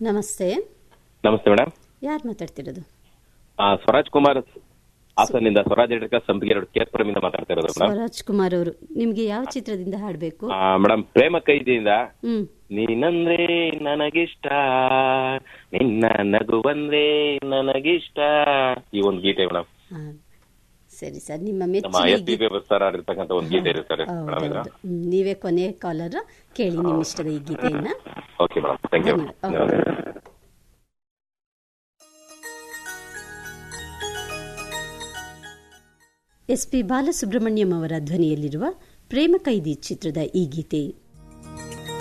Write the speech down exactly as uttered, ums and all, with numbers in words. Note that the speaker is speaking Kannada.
ನಮಸ್ತೆ. ನಮಸ್ತೆ ಮೇಡಮ್. ಯಾರು ಮಾತಾಡ್ತಿರೋದು? ಸ್ವರಾಜ್ ಕುಮಾರ್ ಹಾಸನಿಂದ, ಸ್ವರಾಜ್ ಎಡ್ಕ ಸಂಪಿಗೆ ರೋಡ್ ಕೇರ್ಪುರಮಿಂದ ಮಾತಾಡ್ತಾ ಇರೋದು ಮೇಡಮ್. ಸ್ವರಾಜ್ ಕುಮಾರ್ ಅವರು, ನಿಮ್ಗೆ ಯಾವ ಚಿತ್ರದಿಂದ ಹಾಡಬೇಕು? ಮೇಡಮ್, ಪ್ರೇಮ ಕೈದಿಯಿಂದ ಹ್ಮ್ ನೀನಂದ್ರೆ ನನಗಿಷ್ಟ, ನಿನ್ನ ನಗುವಂದ್ರೆ ನನಗಿಷ್ಟ, ಈ ಒಂದು ಗೀತೆ ಮೇಡಮ್. ಹಾ, ಸರಿ ಸರ್. ನಿಮ್ಮ ನಮ್ಮ ಮೆಚ್ಚಿನ ಎಸ್ ಪಿ ಸರ್ ಆಡಿರ್ತಕ್ಕಂಥ ಒಂದು ಗೀತೆ ಇರ್ತಾರೆ ಮೇಡಮ್ ಇದು. ಹೌದೌದು. ಹ್ಮ್, ನೀವೇ ಕೊನೆಯ ಕಾಲರ್. ಕೇಳಿ ನಿಮ್ಮ ಇಷ್ಟದ ಈ ಗೀತೆಯನ್ನ. Okay madam, thank you. ಧನ್ಯವಾದ. ಎಸ್ ಪಿ ಬಾಲಸುಬ್ರಹ್ಮಣ್ಯಂ ಅವರ ಧ್ವನಿಯಲ್ಲಿರುವ ಪ್ರೇಮ ಕೈದಿ ಚಿತ್ರದ ಈ ಗೀತೆ.